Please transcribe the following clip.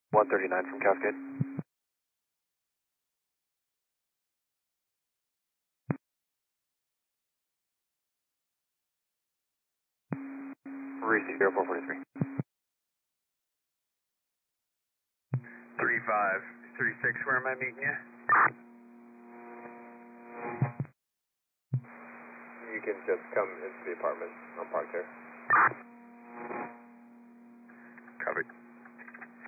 139 from Cascade. Receive 0443. 3536, where am I meeting you? You can just come into the apartment. I'll park there.